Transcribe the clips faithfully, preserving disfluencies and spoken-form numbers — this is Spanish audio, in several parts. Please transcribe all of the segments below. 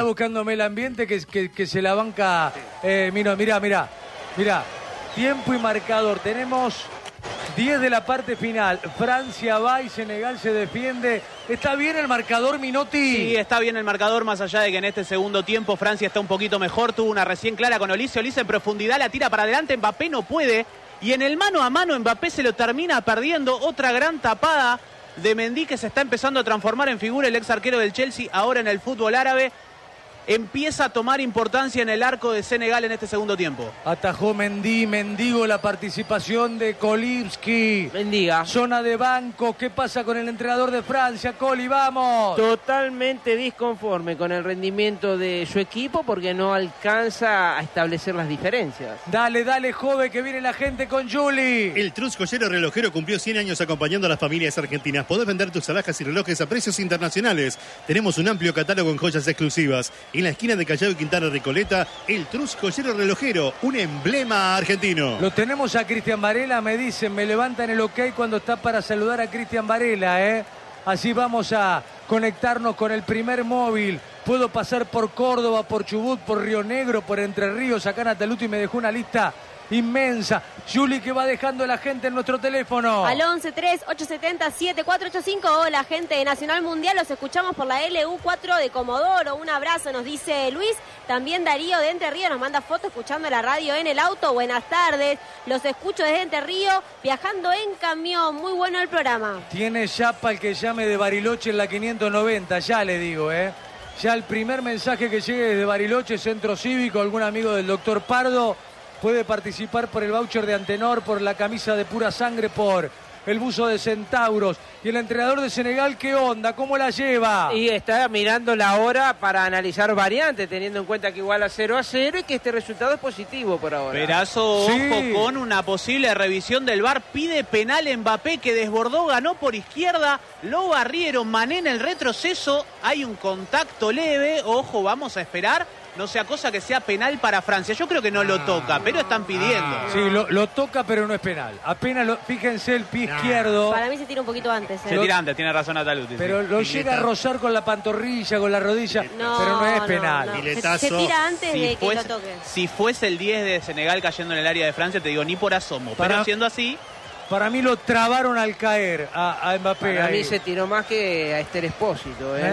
buscándome el ambiente que, que, que se la banca. Eh, mira, mira, mira, mira. Tiempo y marcador. Tenemos diez de la parte final. Francia va y Senegal se defiende. ¿Está bien el marcador, Minotti? Sí, está bien el marcador, más allá de que en este segundo tiempo Francia está un poquito mejor. Tuvo una recién clara con Olise. Olise en profundidad la tira para adelante. Mbappé no puede. Y en el mano a mano Mbappé se lo termina perdiendo. Otra gran tapada de Mendy, que se está empezando a transformar en figura, el ex arquero del Chelsea, ahora en el fútbol árabe. Empieza a tomar importancia en el arco de Senegal en este segundo tiempo. Atajó Mendy, Mendigo la participación de Kolibski. Mendiga. Zona de banco. ¿Qué pasa con el entrenador de Francia? Coli, vamos. Totalmente disconforme con el rendimiento de su equipo porque no alcanza a establecer las diferencias. Dale, dale, joven, que viene la gente con Juli. El Trus Joyero Relojero cumplió cien años acompañando a las familias argentinas. Podés vender tus alhajas y relojes a precios internacionales. Tenemos un amplio catálogo en joyas exclusivas. En la esquina de Callao y Quintana Recoleta, el Trus Joyero Relojero, un emblema argentino. Lo tenemos a Cristian Varela, me dicen, me levantan el ok cuando está para saludar a Cristian Varela, ¿eh? Así vamos a conectarnos con el primer móvil. Puedo pasar por Córdoba, por Chubut, por Río Negro, por Entre Ríos. Acá Nataluti me dejó una lista inmensa. Juli, que va dejando la gente en nuestro teléfono. Al once tres ocho siete cero siete cuatro ocho cinco. Hola, gente de Nacional Mundial. Los escuchamos por la L U cuatro de Comodoro. Un abrazo, nos dice Luis. También Darío de Entre Ríos nos manda fotos escuchando la radio en el auto. Buenas tardes. Los escucho desde Entre Ríos, viajando en camión. Muy bueno el programa. Tiene chapa el que llame de Bariloche en la quinientos noventa. Ya le digo, ¿eh? Ya el primer mensaje que llegue desde Bariloche, Centro Cívico, algún amigo del doctor Pardo, puede participar por el voucher de Antenor, por la camisa de Pura Sangre, por el buzo de Centauros. Y el entrenador de Senegal, ¿qué onda? ¿Cómo la lleva? Y está mirando la hora para analizar variantes, teniendo en cuenta que igual a cero a cero y que este resultado es positivo por ahora. Perazo, Sí. ojo con una posible revisión del V A R. Pide penal Mbappé, que desbordó, ganó por izquierda. Lo barrieron, Mané en el retroceso. Hay un contacto leve. Ojo, vamos a esperar. No sea cosa que sea penal para Francia. Yo creo que no lo toca, pero están pidiendo. Sí, lo, lo toca, pero no es penal. Apenas, lo, fíjense el pie izquierdo. Para mí se tira un poquito antes. Se ¿eh? tira antes, tiene razón Nataluti. Pero lo llega a rozar con la pantorrilla, con la rodilla, No, pero no es penal. no, no. Se, Piletazo. se tira antes Si de que fuese, lo toque. si fuese el diez de Senegal cayendo en el área de Francia, te digo, ni por asomo. Para- Pero siendo así, Para mí lo trabaron al caer a, a Mbappé. Para ahí. mí se tiró más que a Esther Espósito, ¿eh? ¿Eh?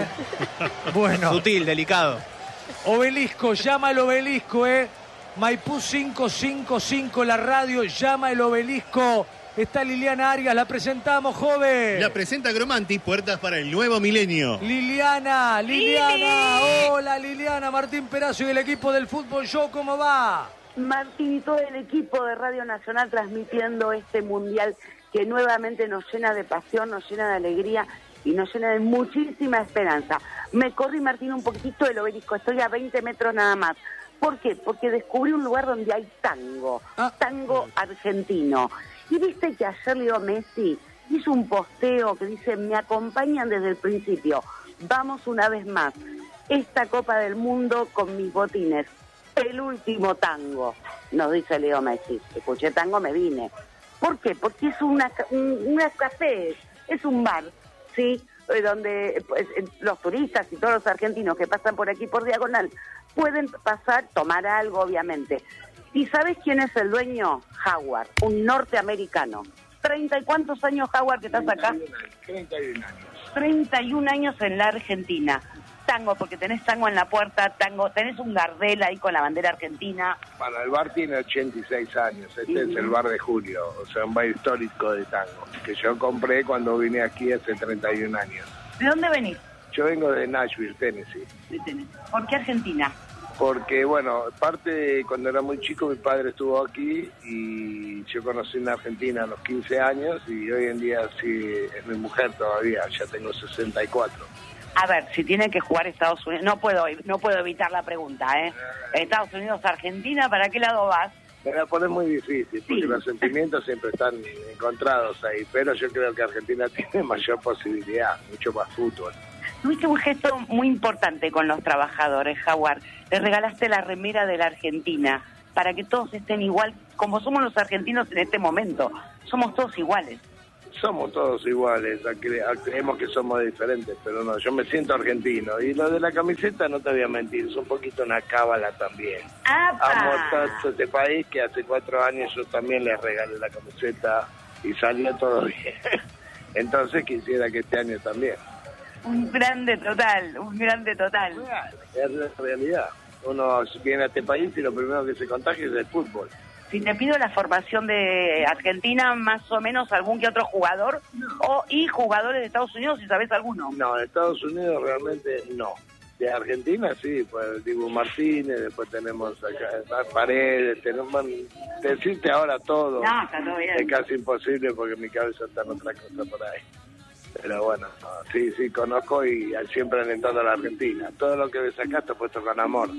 Bueno, sutil, delicado. Obelisco, llama el Obelisco, ¿eh? Maipú cinco cinco cinco, la radio, llama el Obelisco. Está Liliana Arias, la presentamos, joven. La presenta Gromanti, puertas para el nuevo milenio. Liliana, Liliana, hola Liliana, Martín Perazo y el equipo del Fútbol Show, ¿cómo va? Martín y todo el equipo de Radio Nacional transmitiendo este mundial que nuevamente nos llena de pasión, nos llena de alegría y nos llena de muchísima esperanza. Me corrí, Martín, un poquitito del Obelisco, estoy a veinte metros nada más. ¿Por qué? Porque descubrí un lugar donde hay tango, Ah. tango argentino. Y viste que ayer Leo Messi hizo un posteo que dice, me acompañan desde el principio, vamos una vez más, esta Copa del Mundo con mis botines, el último tango, nos dice Leo Messi. Escuché tango, me vine. ¿Por qué? Porque es una, un, una café, es un bar, ¿sí? Eh, donde pues, eh, los turistas y todos los argentinos que pasan por aquí por Diagonal pueden pasar, tomar algo, obviamente. ¿Y sabes quién es el dueño? Howard, un norteamericano. ¿Treinta y cuántos años, Howard, que estás acá? treinta y un años. treinta y un años en la Argentina. Tango, porque tenés tango en la puerta, tango, tenés un Gardel ahí con la bandera argentina. Para el bar tiene ochenta y seis años, este Sí. es el bar de Julio, o sea, un bar histórico de tango, que yo compré cuando vine aquí hace treinta y un años. ¿De dónde venís? Yo vengo de Nashville, Tennessee, De Tennessee. ¿Por qué Argentina? porque bueno, parte de cuando era muy chico mi padre estuvo aquí y yo conocí en Argentina a los quince años y hoy en día sí es mi mujer todavía, ya tengo sesenta y cuatro. A ver, si tiene que jugar Estados Unidos, no puedo no puedo evitar la pregunta, ¿eh? Estados Unidos, Argentina, ¿para qué lado vas? Me la pones muy difícil, porque Sí. los sentimientos siempre están encontrados ahí, pero yo creo que Argentina tiene mayor posibilidad, mucho más fútbol. Tuviste un gesto muy importante con los trabajadores, Howard. Le regalaste la remera de la Argentina para que todos estén igual, como somos los argentinos en este momento. Somos todos iguales. somos todos iguales, cre creemos que somos diferentes, pero no, yo me siento argentino. Y lo de la camiseta, no te voy a mentir, es un poquito una cábala también. ¡Apa! Amo tanto este país que hace cuatro años yo también les regalé la camiseta y salió todo bien. Entonces quisiera que este año también. Un grande total, un grande total. Es la realidad. Uno viene a este país y lo primero que se contagia es el fútbol. Si te pido la formación de Argentina, más o menos algún que otro jugador, o y jugadores de Estados Unidos, si sabes alguno. No, de Estados Unidos realmente no. De Argentina sí, pues Dibu Martínez, después tenemos acá Paredes, tenemos, decirte ahora todo, No, está todo bien. es casi imposible porque mi cabeza está en otra cosa por ahí. Pero bueno, no, sí, sí, conozco y siempre alentando a la Argentina. Todo lo que ves acá está puesto con amor.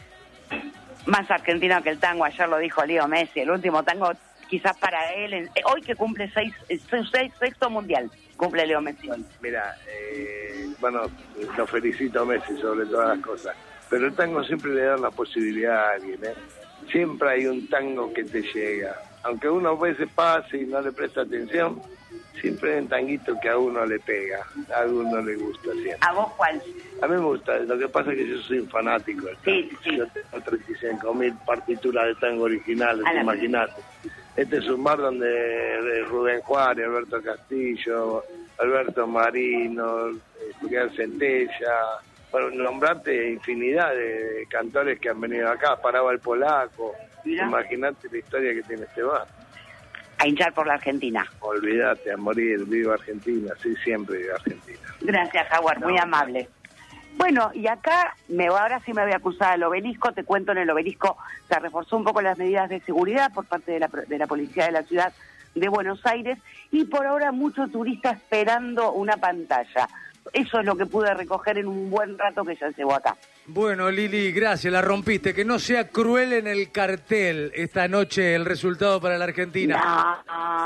Más argentino que el tango, ayer lo dijo Leo Messi, el último tango quizás para él, en, eh, hoy que cumple seis, seis, seis, sexto mundial, cumple Leo Messi hoy. Mira, eh, bueno, lo felicito a Messi sobre todas las cosas, pero el tango siempre le da la posibilidad a alguien, ¿eh? Siempre hay un tango que te llega, aunque uno a veces pase y no le presta atención, siempre hay un tanguito que a uno le pega, a uno le gusta siempre. ¿A vos cuál? A mí me gusta, lo que pasa es que yo soy un fanático del tango. Sí, sí. Yo tengo treinta y cinco mil partituras de tango originales, A la imagínate. Este es un bar donde de Rubén Juárez, Alberto Castillo, Alberto Marino, eh, Julián Centella, bueno, nombrarte infinidad de cantores que han venido acá, Paraba el Polaco, Mira. Imagínate la historia que tiene este bar. A hinchar por la Argentina. Olvídate, a morir, viva Argentina, sí, siempre viva Argentina. Gracias, Jaguar, muy No, amable. Bueno, y acá, me ahora sí me voy a acusar al obelisco, te cuento, en el obelisco se reforzó un poco las medidas de seguridad por parte de la, de la policía de la ciudad de Buenos Aires, y por ahora mucho turista esperando una pantalla. Eso es lo que pude recoger en un buen rato que ya llevo acá. Bueno, Lili, gracias, la rompiste. Que no sea cruel en el cartel esta noche el resultado para la Argentina.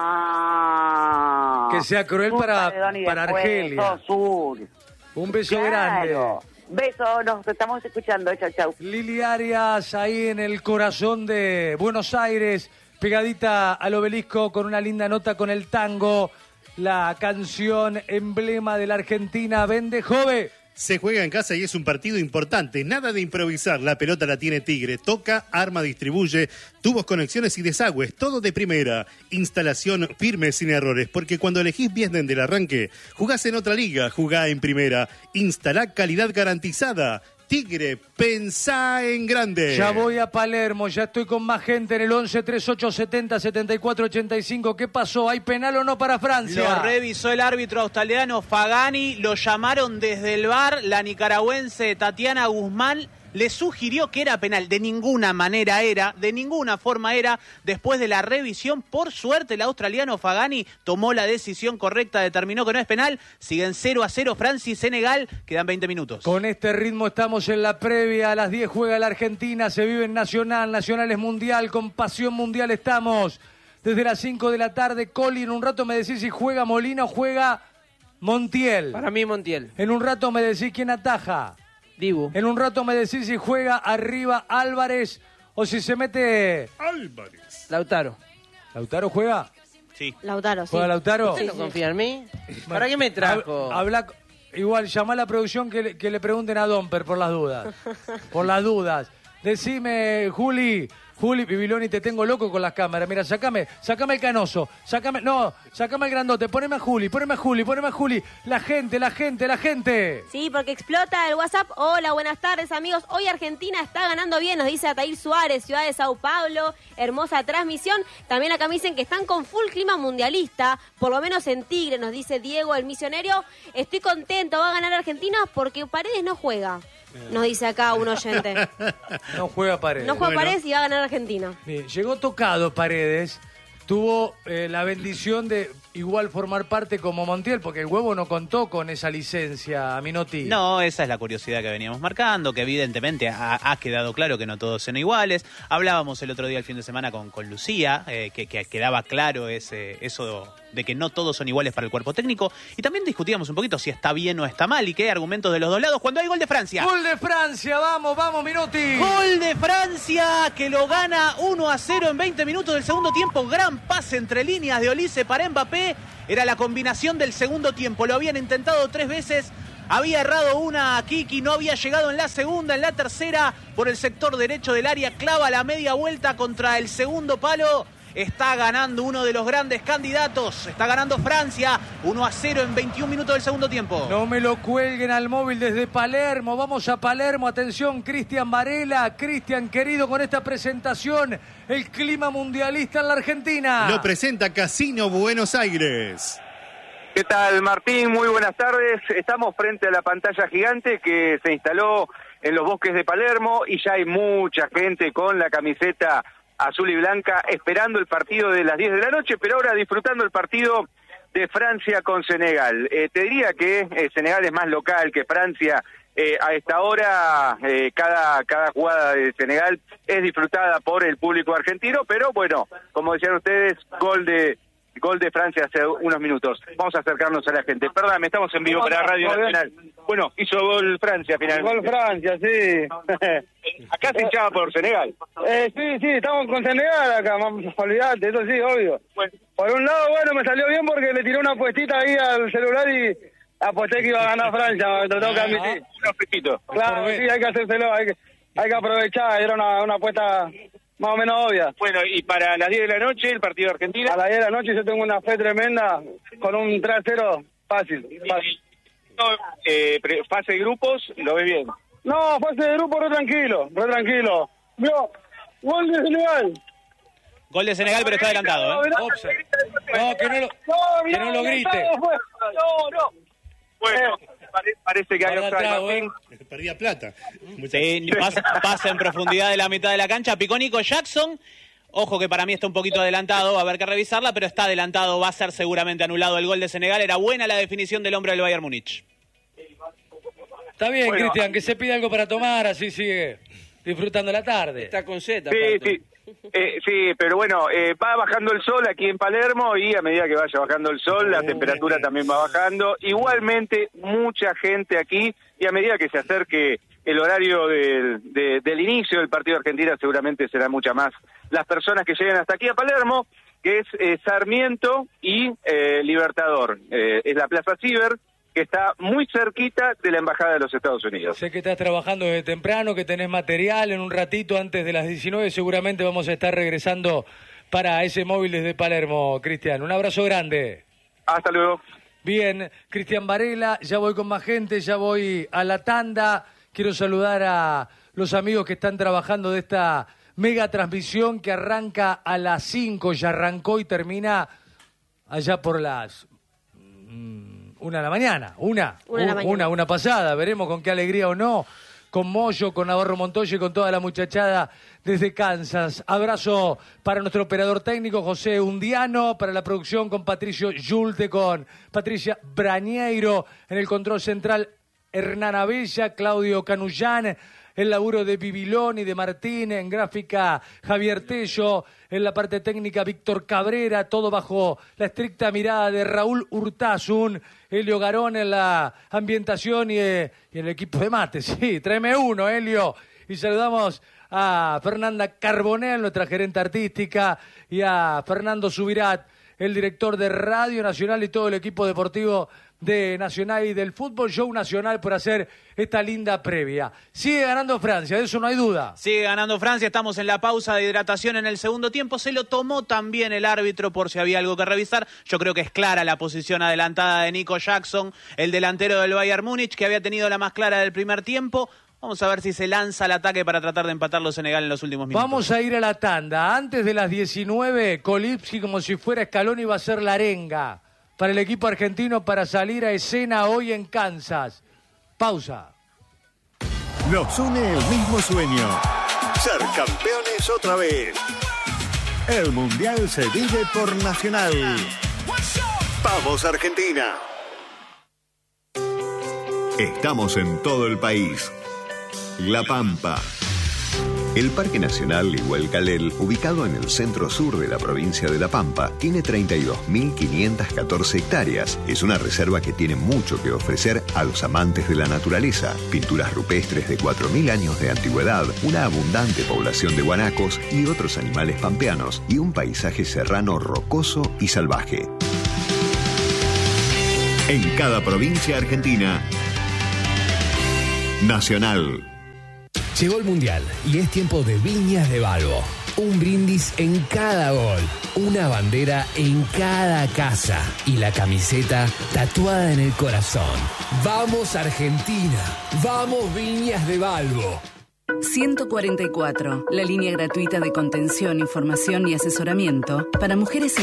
No. Que sea cruel Sur, para, Paredón y para después, Argelia. todo sur. Un beso Claro. grande. Beso, nos estamos escuchando. Chau, chau. Lili Arias, ahí en el corazón de Buenos Aires, pegadita al obelisco con una linda nota con el tango, la canción emblema de la Argentina. Vende, Jove. Se juega en casa y es un partido importante. Nada de improvisar. La pelota la tiene Tigre. Toca, arma, distribuye. Tubos, conexiones y desagües. Todo de primera. Instalación firme sin errores. Porque cuando elegís bien desde el arranque, jugás en otra liga. Jugá en primera. Instalá calidad garantizada. Tigre, pensá en grande. Ya voy a Palermo, ya estoy con más gente en el once treinta y ocho setenta setenta y cuatro ochenta y cinco. ¿Qué pasó? ¿Hay penal o no para Francia? Lo revisó el árbitro australiano Fagani, lo llamaron desde el V A R, la nicaragüense Tatiana Guzmán le sugirió que era penal. De ninguna manera era, de ninguna forma era. Después de la revisión, por suerte, el australiano Fagani tomó la decisión correcta, determinó que no es penal. Siguen cero a cero Francia y Senegal, quedan veinte minutos. Con este ritmo estamos en la previa, a las diez juega la Argentina, se vive en Nacional, Nacional es mundial, con pasión mundial estamos. Desde las cinco de la tarde, Coli, en un rato me decís si juega Molina o juega Montiel. Para mí, Montiel. En un rato me decís quién ataja. Dibu. En un rato me decís si juega arriba Álvarez o si se mete... Álvarez. Lautaro. ¿Lautaro juega? Sí. Lautaro, sí. ¿Juega Lautaro? ¿Usted no sí. confía en mí? Bueno, ¿Para qué me trajo? hab- Habla, igual, llama a la producción que le, que le pregunten a Domper por las dudas. Por las dudas. Decime, Juli, Juli, Bibiloni, te tengo loco con las cámaras. Mira, sacame, sacame el canoso, sacame, no, sacame el grandote, poneme a Juli, poneme a Juli, poneme a Juli. La gente, la gente, la gente. Sí, porque explota el WhatsApp. Hola, buenas tardes, amigos. Hoy Argentina está ganando bien, nos dice Atair Suárez, ciudad de Sao Paulo. Hermosa transmisión. También acá me dicen que están con full clima mundialista, por lo menos en Tigre, nos dice Diego, el misionero. Estoy contento, va a ganar Argentina porque Paredes no juega. Nos dice acá un oyente. No juega Paredes. No juega Bueno. Paredes y va a ganar Argentina. Bien, llegó tocado Paredes, tuvo eh, la bendición de igual formar parte como Montiel, porque el huevo no contó con esa licencia, Minotti. No, esa es la curiosidad que veníamos marcando, que evidentemente ha, ha quedado claro que no todos son iguales. Hablábamos el otro día, el fin de semana, con, con Lucía, eh, que, que quedaba claro ese, eso de que no todos son iguales para el cuerpo técnico. Y también discutíamos un poquito si está bien o está mal y qué hay argumentos de los dos lados cuando hay gol de Francia. Gol de Francia, vamos, vamos, Minotti. Gol de Francia, que lo gana uno a cero en veinte minutos del segundo tiempo. Gran pase entre líneas de Olise para Mbappé. era la combinación del segundo tiempo. Lo habían intentado tres veces, había errado una Kiki, no había llegado en la segunda, en la tercera, por el sector derecho del área, clava la media vuelta contra el segundo palo. Está ganando uno de los grandes candidatos. Está ganando Francia uno a cero en veintiún minutos del segundo tiempo. No me lo cuelguen al móvil desde Palermo. Vamos a Palermo. Atención, Cristian Varela. Cristian, querido, con esta presentación, el clima mundialista en la Argentina. Lo presenta Casino Buenos Aires. ¿Qué tal, Martín? Muy buenas tardes. Estamos frente a la pantalla gigante que se instaló en los bosques de Palermo y ya hay mucha gente con la camiseta azul y blanca esperando el partido de las diez de la noche, pero ahora disfrutando el partido de Francia con Senegal. Eh, te diría que eh, Senegal es más local que Francia. Eh, a esta hora eh, cada, cada jugada de Senegal es disfrutada por el público argentino, pero bueno, como decían ustedes, gol de gol de Francia hace unos minutos. Vamos a acercarnos a la gente. Perdón, estamos en vivo para Radio Nacional. Bueno, hizo gol Francia finalmente. Gol Francia, sí. Acá se hinchaba por Senegal. Eh, sí, sí, estamos con Senegal acá, olvidate, eso sí, obvio. Bueno. Por un lado, bueno, me salió bien porque le tiré una apuestita ahí al celular y aposté que iba a ganar Francia, me lo tengo que admitir. Un apetito. Claro, sí, hay que hacérselo, hay que, hay que aprovechar, era una, una apuesta más o menos obvia. Bueno, y para las diez de la noche, el partido de Argentina. A las diez de la noche yo tengo una fe tremenda con un tres a cero fácil. fácil. No, eh, fase de grupos, ¿lo ves bien? No, fase de grupo, re tranquilo, re tranquilo. Vio, gol de Senegal. Gol de Senegal, pero está adelantado, ¿eh? No, que no lo, que no lo grite. No, no. Bueno, pare, parece que hay otra ¿eh? Perdía plata. Sí, pasa, pasa en profundidad de la mitad de la cancha. Picó Nico Jackson. Ojo que para mí está un poquito adelantado, va a haber que revisarla, pero está adelantado, va a ser seguramente anulado el gol de Senegal. Era buena la definición del hombre del Bayern Múnich. Está bien, bueno, Cristian, que se pide algo para tomar, así sigue disfrutando la tarde. Está con Z. Sí, sí. Eh, sí, pero bueno, eh, va bajando el sol aquí en Palermo y a medida que vaya bajando el sol, la temperatura también va bajando. Igualmente, mucha gente aquí y a medida que se acerque el horario del, de, del inicio del partido de Argentina, seguramente será mucha más las personas que lleguen hasta aquí a Palermo, que es eh, Sarmiento y eh, Libertador. Eh, es la Plaza Ciber, que está muy cerquita de la Embajada de los Estados Unidos. Sé que estás trabajando desde temprano, que tenés material. En un ratito antes de las diecinueve seguramente vamos a estar regresando para ese móvil desde Palermo, Cristian. Un abrazo grande. Hasta luego. Bien, Cristian Varela, ya voy con más gente, ya voy a la tanda. Quiero saludar a los amigos que están trabajando de esta mega transmisión que arranca a las cinco, ya arrancó y termina allá por las... Mmm, Una de la mañana, una, una, de la mañana. una, una pasada, veremos con qué alegría o no, con Moyo, con Navarro Montoya y con toda la muchachada desde Kansas. Abrazo para nuestro operador técnico José Undiano, para la producción con Patricio Yulte, con Patricia Brañeiro, en el control central Hernán Abella, Claudio Canullán, el laburo de Bibilón y de Martín, en gráfica Javier Tello, en la parte técnica Víctor Cabrera, todo bajo la estricta mirada de Raúl Urtasun, Helio Garón en la ambientación y, eh, y en el equipo de mate. Sí, tráeme uno, Helio. Y saludamos a Fernanda Carbonell, nuestra gerente artística, y a Fernando Subirat, el director de Radio Nacional y todo el equipo deportivo de Nacional y del Fútbol Show Nacional por hacer esta linda previa. Sigue ganando Francia, de eso no hay duda. Sigue ganando Francia, estamos en la pausa de hidratación en el segundo tiempo. Se lo tomó también el árbitro por si había algo que revisar. Yo creo que es clara la posición adelantada de Nico Jackson, el delantero del Bayern Múnich, que había tenido la más clara del primer tiempo. Vamos a ver si se lanza al ataque para tratar de empatarlo Senegal en los últimos minutos. Vamos a ir a la tanda. Antes de las diecinueve, Kolipski, como si fuera Scaloni, va a ser la arenga para el equipo argentino para salir a escena hoy en Kansas. Pausa. Nos une el mismo sueño. Ser campeones otra vez. El Mundial se vive por Nacional. ¡Vamos, Argentina! Estamos en todo el país. La Pampa. El Parque Nacional Igualcalel, ubicado en el centro sur de la provincia de La Pampa, tiene treinta y dos mil quinientas catorce hectáreas. Es una reserva que tiene mucho que ofrecer a los amantes de la naturaleza. Pinturas rupestres de cuatro mil años de antigüedad, una abundante población de guanacos y otros animales pampeanos, y un paisaje serrano rocoso y salvaje. En cada provincia argentina. Nacional. Llegó el Mundial y es tiempo de Viñas de Balbo. Un brindis en cada gol, una bandera en cada casa y la camiseta tatuada en el corazón. ¡Vamos Argentina! ¡Vamos Viñas de Balbo! ciento cuarenta y cuatro, la línea gratuita de contención, información y asesoramiento para mujeres